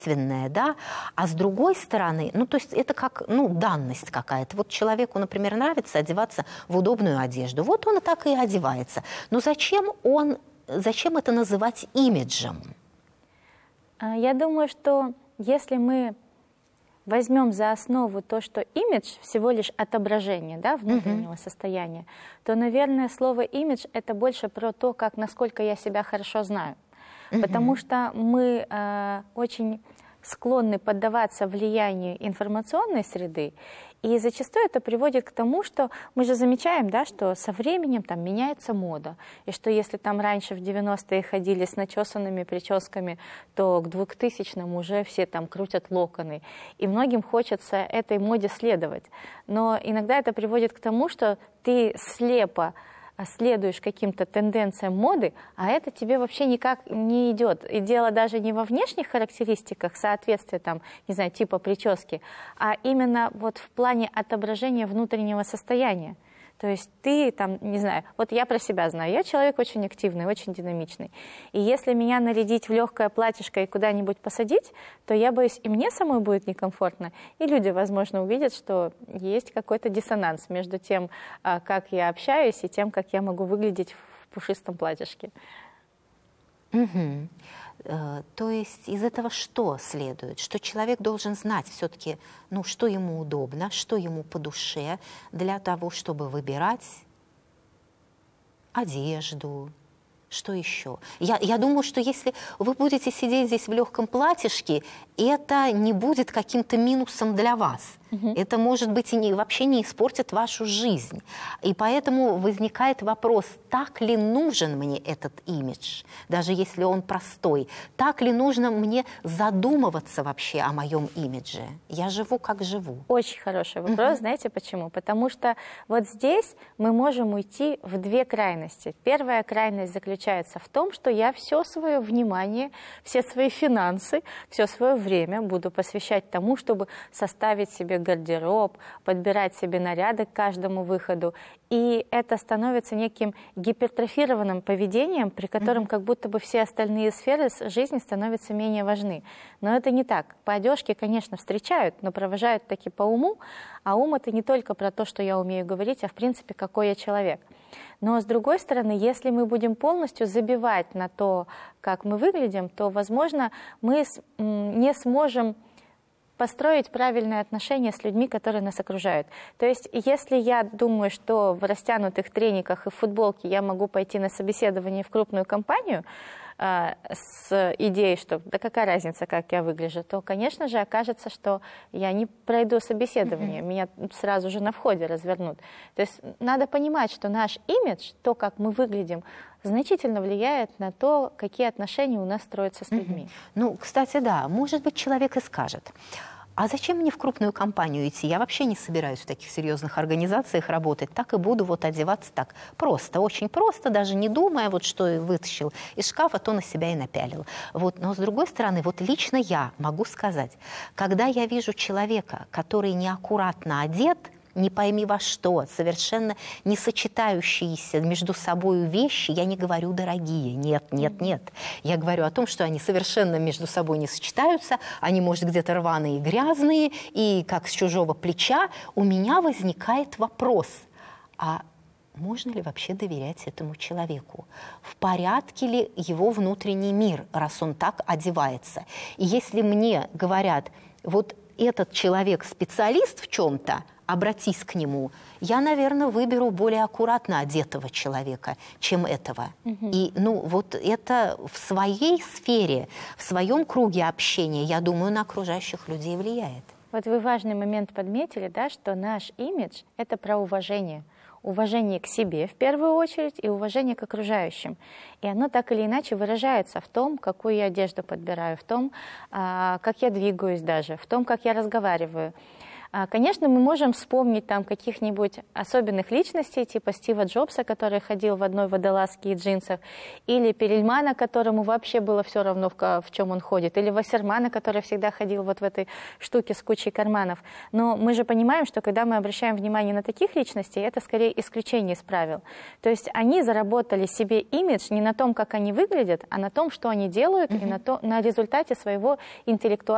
да, а с другой стороны, ну, то есть это как, ну, данность какая-то. Вот человеку, например, нравится одеваться в удобную одежду, вот он и так и одевается. Но зачем это называть имиджем? Я думаю, что если мы возьмем за основу то, что имидж всего лишь отображение, да, внутреннего состояния, то, наверное, слово имидж — это больше про то, насколько я себя хорошо знаю. Потому что мы очень склонны поддаваться влиянию информационной среды, и зачастую это приводит к тому, что мы же замечаем, да, что со временем там меняется мода, и что если там раньше в 90-е ходили с начесанными прическами, то к 2000-м уже все там крутят локоны, и многим хочется этой моде следовать. Но иногда это приводит к тому, что ты слепо следуешь каким-то тенденциям моды, а это тебе вообще никак не идет. И дело даже не во внешних характеристиках, соответствия там, не знаю, типа прически, а именно вот в плане отображения внутреннего состояния. То есть ты там, не знаю, вот я про себя знаю, я человек очень активный, очень динамичный. И если меня нарядить в легкое платьишко и куда-нибудь посадить, то я боюсь, и мне самой будет некомфортно, и люди, возможно, увидят, что есть какой-то диссонанс между тем, как я общаюсь, и тем, как я могу выглядеть в пушистом платьишке. То есть из этого что следует? Что человек должен знать все-таки, ну, что ему удобно, что ему по душе, для того, чтобы выбирать одежду. Что еще? Я думаю, что если вы будете сидеть здесь в легком платьишке, это не будет каким-то минусом для вас. Это, может быть, и вообще не испортит вашу жизнь. И поэтому возникает вопрос, так ли нужен мне этот имидж, даже если он простой? Так ли нужно мне задумываться вообще о моем имидже? Я живу, как живу. Очень хороший вопрос. Знаете почему? Потому что вот здесь мы можем уйти в две крайности. Первая крайность заключается в том, что я все свое внимание, все свои финансы, все свое время буду посвящать тому, чтобы составить себе гардероб, подбирать себе наряды к каждому выходу. И это становится неким гипертрофированным поведением, при котором как будто бы все остальные сферы жизни становятся менее важны. Но это не так. По одежке, конечно, встречают, но провожают таки по уму. А ум — это не только про то, что я умею говорить, а в принципе, какой я человек. Но с другой стороны, если мы будем полностью забивать на то, как мы выглядим, то, возможно, мы не сможем построить правильные отношения с людьми, которые нас окружают. То есть, если я думаю, что в растянутых трениках и в футболке я могу пойти на собеседование в крупную компанию с идеей, что да какая разница, как я выгляжу, то, конечно же, окажется, что я не пройду собеседование, меня сразу же на входе развернут. То есть надо понимать, что наш имидж, то, как мы выглядим, значительно влияет на то, какие отношения у нас строятся с людьми. Ну, кстати, да, может быть, человек и скажет: а зачем мне в крупную компанию идти? Я вообще не собираюсь в таких серьезных организациях работать. Так и буду вот одеваться так. Просто, очень просто, даже не думая, вот что вытащил из шкафа, то на себя и напялил. Вот. Но с другой стороны, вот лично я могу сказать, когда я вижу человека, который неаккуратно одет, не пойми во что, совершенно не сочетающиеся между собой вещи, я не говорю дорогие, нет, нет, нет. Я говорю о том, что они совершенно между собой не сочетаются, они, может, где-то рваные и грязные, и как с чужого плеча. У меня возникает вопрос, а можно ли вообще доверять этому человеку? В порядке ли его внутренний мир, раз он так одевается? И если мне говорят, вот этот человек специалист в чем-то, обратись к нему, я, наверное, выберу более аккуратно одетого человека, чем этого. И, ну, вот это в своей сфере, в своем круге общения, я думаю, на окружающих людей влияет. Вот вы важный момент подметили, да, что наш имидж — это про уважение. Уважение к себе в первую очередь и уважение к окружающим. И оно так или иначе выражается в том, какую я одежду подбираю, в том, как я двигаюсь даже, в том, как я разговариваю. Конечно, мы можем вспомнить там каких-нибудь особенных личностей, типа Стива Джобса, который ходил в одной водолазке и джинсах, или Перельмана, которому вообще было все равно, в чем он ходит, или Вассермана, который всегда ходил вот в этой штуке с кучей карманов. Но мы же понимаем, что когда мы обращаем внимание на таких личностей, это скорее исключение из правил. То есть они заработали себе имидж не на том, как они выглядят, а на том, что они делают, и на результате своего интеллектуального